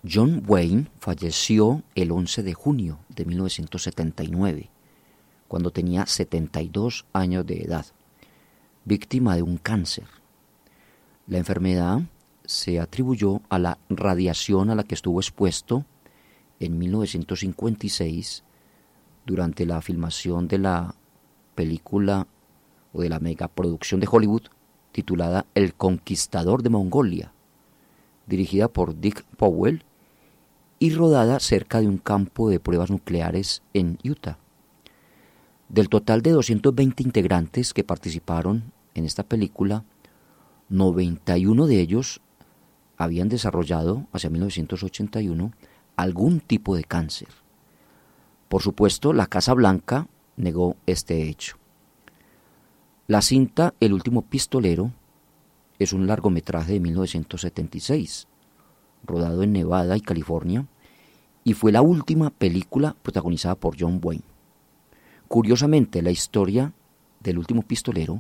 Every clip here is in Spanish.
John Wayne falleció el 11 de junio de 1979, cuando tenía 72 años de edad, víctima de un cáncer. La enfermedad se atribuyó a la radiación a la que estuvo expuesto en 1956 durante la filmación de la película o de la megaproducción de Hollywood titulada El Conquistador de Mongolia, dirigida por Dick Powell y rodada cerca de un campo de pruebas nucleares en Utah. Del total de 220 integrantes que participaron en esta película, 91 de ellos habían desarrollado hacia 1981 algún tipo de cáncer. Por supuesto, la Casa Blanca negó este hecho. La cinta El último pistolero es un largometraje de 1976, rodado en Nevada y California, y fue la última película protagonizada por John Wayne. Curiosamente, la historia del último pistolero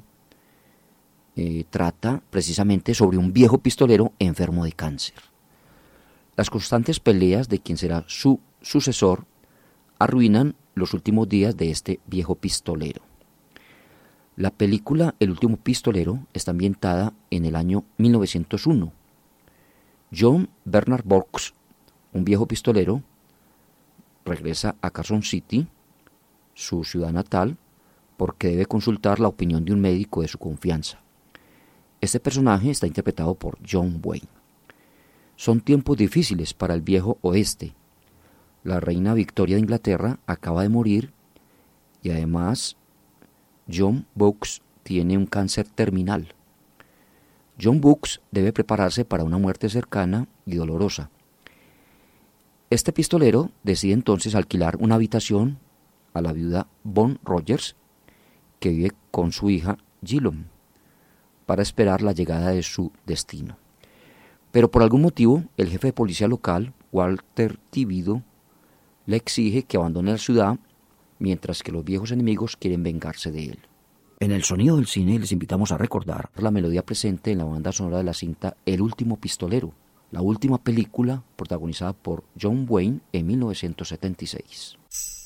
trata precisamente sobre un viejo pistolero enfermo de cáncer. Las constantes peleas de quien será su sucesor arruinan los últimos días de este viejo pistolero. La película El último pistolero está ambientada en el año 1901. John Bernard Box, un viejo pistolero, regresa a Carson City, su ciudad natal, porque debe consultar la opinión de un médico de su confianza. Este personaje está interpretado por John Wayne. Son tiempos difíciles para el viejo oeste. La reina Victoria de Inglaterra acaba de morir y además John Box tiene un cáncer terminal. John Box debe prepararse para una muerte cercana y dolorosa. Este pistolero decide entonces alquilar una habitación a la viuda Von Rogers, que vive con su hija Gillum, para esperar la llegada de su destino. Pero por algún motivo, el jefe de policía local, Walter Thibodeau, le exige que abandone la ciudad, mientras que los viejos enemigos quieren vengarse de él. En el sonido del cine les invitamos a recordar la melodía presente en la banda sonora de la cinta El último pistolero, la última película protagonizada por John Wayne en 1976.